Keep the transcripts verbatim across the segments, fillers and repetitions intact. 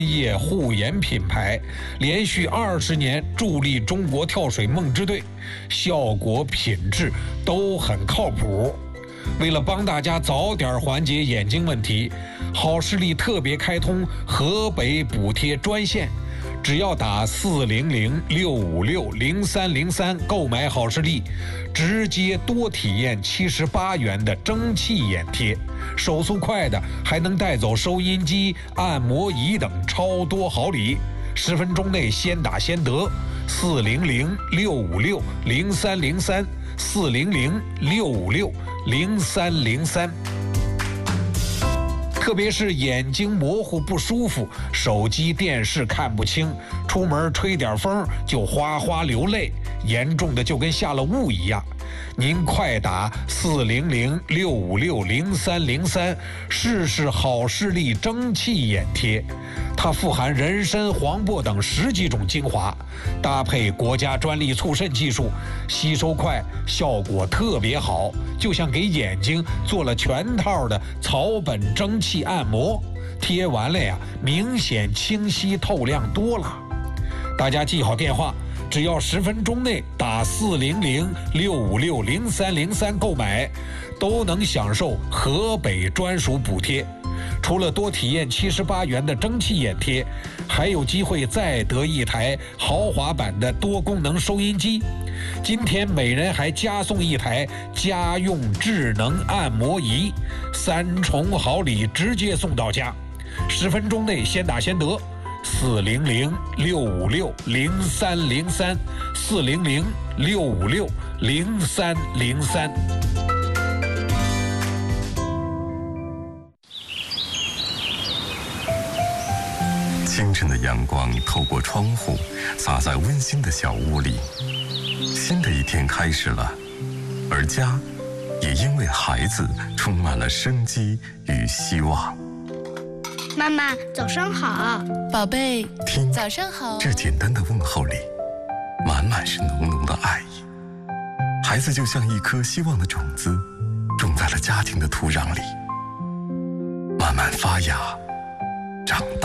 业护眼品牌，连续二十年助力中国跳水梦之队，效果品质都很靠谱。为了帮大家早点缓解眼睛问题，好视力特别开通河北补贴专线，只要打四零零六五六零三零三购买好视力，直接多体验七十八元的蒸汽眼贴，手速快的还能带走收音机、按摩仪等超多好礼，十分钟内先打先得。四零零六五六零三零三，四零零六五六零三零三。特别是眼睛模糊不舒服，手机电视看不清，出门吹点风就哗哗流泪，严重的就跟下了雾一样。您快打四零零六五六零三零三试试好视力蒸汽眼贴，它富含人参、黄柏等十几种精华，搭配国家专利促渗技术，吸收快，效果特别好，就像给眼睛做了全套的草本蒸汽按摩，贴完了呀，明显清晰透亮多了。大家记好电话，只要十分钟内打四零零六五六零三零三购买，都能享受河北专属补贴。除了多体验七十八元的蒸汽眼贴，还有机会再得一台豪华版的多功能收音机。今天每人还加送一台家用智能按摩仪，三重好礼直接送到家，十分钟内先打先得。四零零六五六零三零三，四零零六五六零三零三。 清晨的阳光透过窗户，洒在温馨的小屋里。新的一天开始了，而家也因为孩子充满了生机与希望。 妈妈，早上好， 宝贝。 听， 早上好。 这简单的问候里，满满是浓浓的爱意。孩子就像一颗希望的种子，种在了家庭的土壤里，慢慢发芽，长大。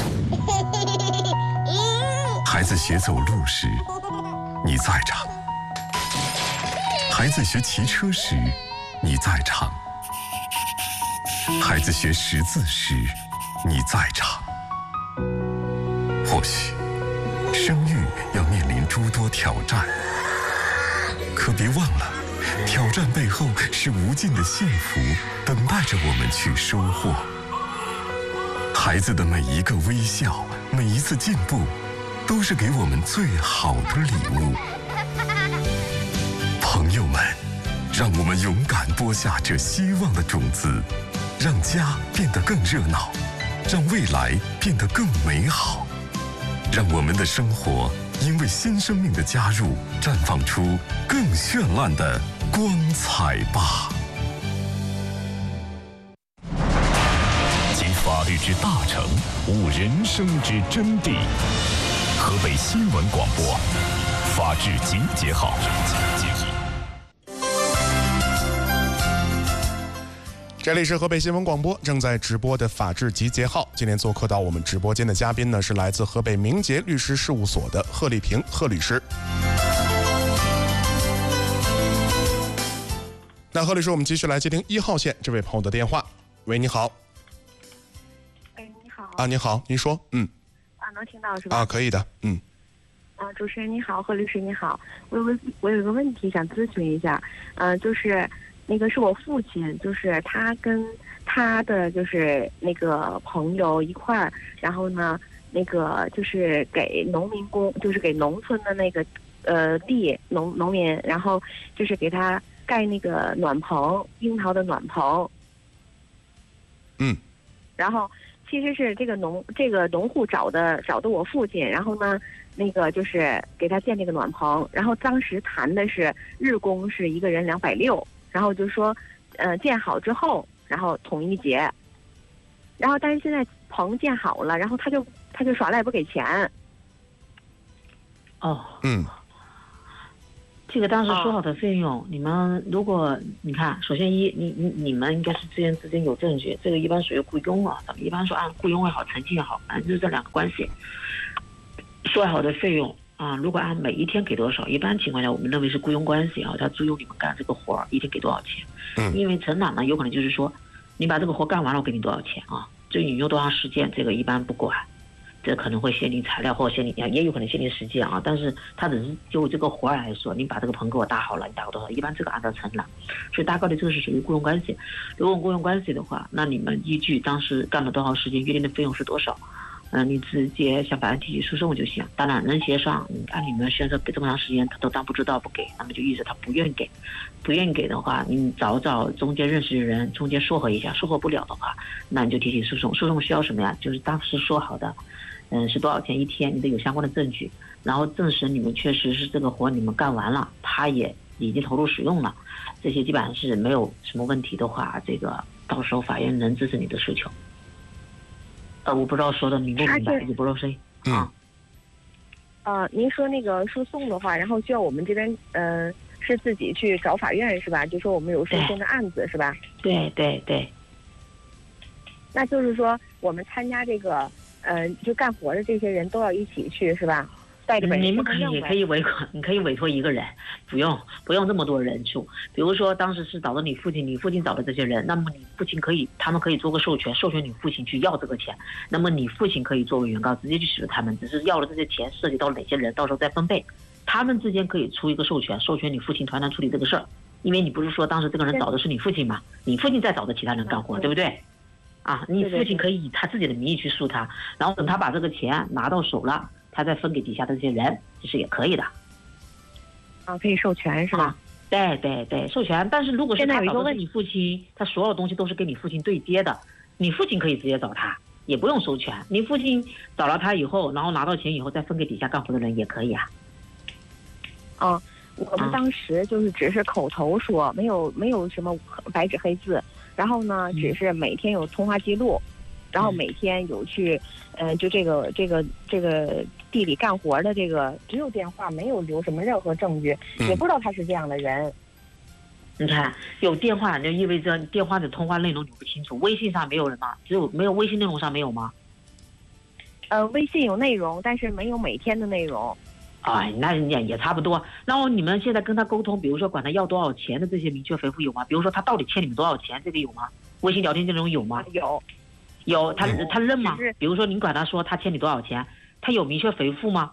孩子学走路时，你在场；孩子学骑车时，你在场；孩子学识字时，你在场。或许生育要面临诸多挑战，可别忘了，挑战背后是无尽的幸福等待着我们去收获。孩子的每一个微笑，每一次进步，都是给我们最好的礼物。朋友们，让我们勇敢播下这希望的种子，让家变得更热闹，让未来变得更美好，让我们的生活因为新生命的加入，绽放出更绚烂的光彩吧。集法律之大成，悟人生之真谛。河北新闻广播，法治集结号。 这里是河北新闻广播正在直播的法治集结号。今天做客到我们直播间的嘉宾呢，是来自河北明杰律师事务所的贺丽萍贺律师。那贺律师，我们继续来接听一号线这位朋友的电话。喂，你好。 哎，你好。 啊，你好，您说。嗯。 啊，能听到是吧？ 啊，可以的。嗯。 啊，主持人你好，贺律师你好，我有个我有一个问题想咨询一下，嗯、呃，就是那个是我父亲，就是他跟他的就是那个朋友一块儿，然后呢，那个就是给农民工，就是给农村的那个呃地农农民，然后就是给他盖那个暖棚，樱桃的暖棚。 嗯。 然后其实是这个农这个农户找的找的我父亲，然后呢。那个就是给他建这个暖棚，然后当时谈的是日工是一个人两百六，然后就说，呃，建好之后，然后统一结，然后但是现在棚建好了，然后他就他就耍赖不给钱。 哦， 嗯， 这个当时说好的费用，哦、你们如果你看，首先一，你你你们应该是之间之间有证据，这个一般属于雇佣啊，咱们一般说按雇佣也好，诚信也好，反正就是这两个关系。说好的费用啊，如果按每一天给多少，一般情况下我们认为是雇佣关系啊，他租用你们干这个活儿，一天给多少钱？嗯，因为承揽呢，有可能就是说，你把这个活干完了，我给你多少钱啊？就你用多长时间，这个一般不管。这可能会限定材料或者限定，也有可能限定时间啊。但是他只是就这个活儿来说，你把这个棚给我搭好了，你搭个多少？一般这个按照承揽，所以大概率这个是属于雇佣关系。如果雇佣关系的话，那你们依据当时干了多少时间，约定的费用是多少？嗯、呃，你直接向法院提起诉讼就行。当然能协商，你按你们宣称给这么长时间，他都当不知道不给，那么就意思他不愿意给。不愿意给的话，你找找中间认识的人，中间说和一下，说和不了的话，那你就提起诉讼。诉讼需要什么呀？就是当时说好的。嗯，是多少钱一天？你得有相关的证据，然后证实你们确实是这个活你们干完了，他也已经投入使用了，这些基本上是没有什么问题的话，这个到时候法院能支持你的诉求。呃，我不知道说的明不明白，也不知道谁啊。 呃，您说那个诉讼的话，然后需要我们这边呃是自己去找法院是吧？就说我们有诉讼的案子是吧？ 对对对。 那就是说我们参加这个。呃，就干活的这些人都要一起去是吧？带着本你们可以可以委托，你可以委托一个人，不用不用这么多人数。比如说当时是找的你父亲，你父亲找的这些人，那么你父亲可以，他们可以做个授权，授权你父亲去要这个钱。那么你父亲可以作为原告直接去使他们，只是要了这些钱涉及到哪些人，到时候再分配。他们之间可以出一个授权，授权你父亲团团处理这个事儿。因为你不是说当时这个人找的是你父亲嘛，你父亲再找的其他人干活，对不对？啊，你父亲可以以他自己的名义去诉他，然后等他把这个钱拿到手了，他再分给底下的这些人，这是也可以的。 啊，可以授权是吧？啊、 对对对，授权。但是如果是他找的是你父亲，他所有东西都是跟你父亲对接的，你父亲可以直接找他，也不用授权。你父亲找了他以后，然后拿到钱以后再分给底下干活的人也可以啊。 啊，我们当时就是只是口头说，没有没有什么白纸黑字。然后呢，只是每天有通话记录，嗯、然后每天有去，呃，就这个这个这个地里干活的这个，只有电话，没有留什么任何证据，嗯、也不知道他是这样的人。 你看，有电话就意味着电话的通话内容你不清楚，微信上没有人吗？只有没有微信内容上没有吗？ 呃，微信有内容，但是没有每天的内容。 哎，那也也差不多。然后你们现在跟他沟通，比如说管他要多少钱的这些明确回复有吗？比如说他到底欠你们多少钱，这个有吗？微信聊天这种有吗？ 有， 有。他他认吗？比如说您管他说他欠你多少钱，他有明确回复吗？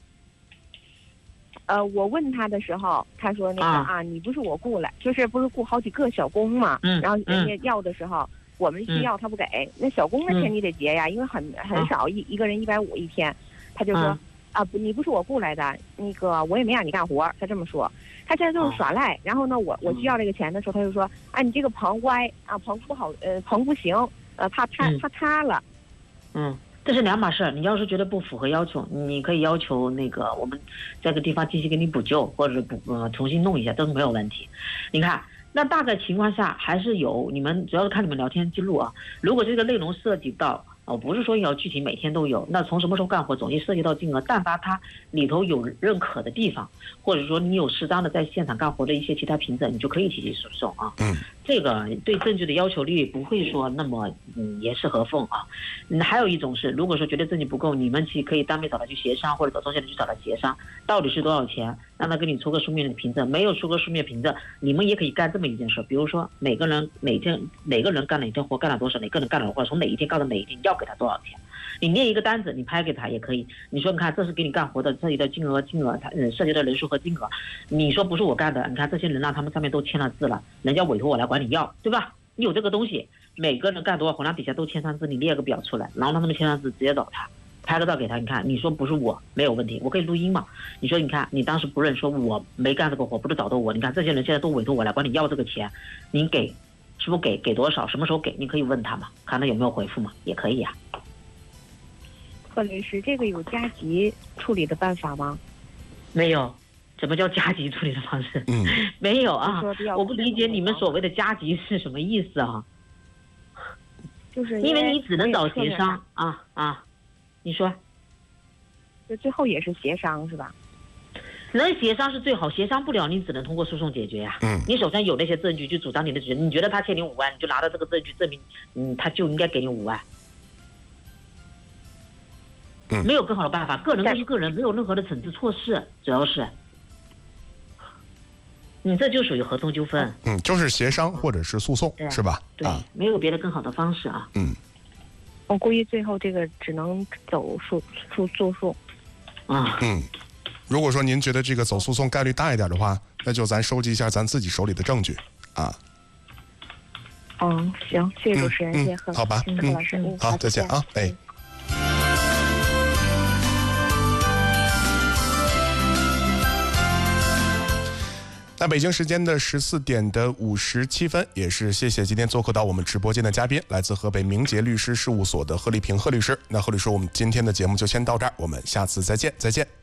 呃，我问他的时候，他说那个啊, 啊，你不是我雇来，就是不是雇好几个小工嘛？嗯。然后人家要的时候，嗯、我们需要他不给，嗯、那小工的钱你得结呀，嗯、因为很很少，一、嗯、一个人一百五一天，他就说。嗯啊不，你不是我雇来的，那个我也没让你干活，他这么说，他现在就是耍赖。然后呢，我我需要这个钱的时候，他就说，啊，你这个棚歪啊，棚不好，呃，棚不行，呃，怕塌怕塌了。 嗯，这是两码事。你要是觉得不符合要求，你可以要求那个我们这个地方继续给你补救，或者补呃重新弄一下，都是没有问题。你看。那大概情况下还是有，你们主要是看你们聊天记录啊。如果这个内容涉及到哦，不是说要具体每天都有，那从什么时候干活，总计涉及到金额，但凡它里头有认可的地方，或者说你有适当的在现场干活的一些其他凭证，你就可以提起诉讼啊。嗯，这个对证据的要求率不会说那么嗯严丝合缝啊。嗯，还有一种是，如果说觉得证据不够，你们其可以单位找他去协商，或者找中间人去找他协商，到底是多少钱，让他给你出个书面的凭证。没有出个书面凭证，你们也可以干这么一件事，比如说哪个人哪天哪个人干哪天活干了多少，哪个人干了活从哪一天干到哪一天要给他多少钱，你列一个单子，你拍给他也可以。你说你看这是给你干活的，涉及到金额金额，嗯，涉及到人数和金额，你说不是我干的，你看这些人让他们上面都签了字了，人家委托我来管你要，对吧？你有这个东西，每个人干多少活，那底下都签上字，你列个表出来，然后让他们签上字，直接找他。拍个照给他，你看，你说不是我没有问题，我可以录音嘛？你说你看，你当时不认，说我没干这个活，不是找到我，你看这些人现在都委托我来管你要这个钱，您给是不是给给多少，什么时候给？你可以问他嘛，看他有没有回复嘛，也可以啊。 贺律师，这个有加急处理的办法吗？ 没有，什么叫加急处理的方式？嗯，没有啊，我不理解你们所谓的加急是什么意思啊？ 就是因为你只能找协商啊啊。你说， 就最后也是协商是吧？ 能协商是最好，协商不了，你只能通过诉讼解决呀、啊。 嗯， 你手上有那些证据，就主张你的主张，你觉得他欠你五万，你就拿到这个证据证明，嗯，他就应该给你五万。 嗯， 没有更好的办法，个人都是个人，没有任何的惩治措施，主要是，你这就属于合同纠纷。 嗯，就是协商或者是诉讼，是吧？ 对、啊，没有别的更好的方式啊。 嗯， 我估计最后这个只能走诉诉诉讼。 啊， 嗯，如果说您觉得这个走诉讼概率大一点的话，那就咱收集一下咱自己手里的证据啊。 嗯，行，谢谢主持人， 嗯、 谢谢贺， 好吧， 嗯，贺老师，嗯， 好，再见啊，哎。那北京时间的十四点的五十七分，也是谢谢今天做客到我们直播间的嘉宾，来自河北明杰律师事务所的贺丽萍贺律师。那贺律师，我们今天的节目就先到这儿，我们下次再见，再见。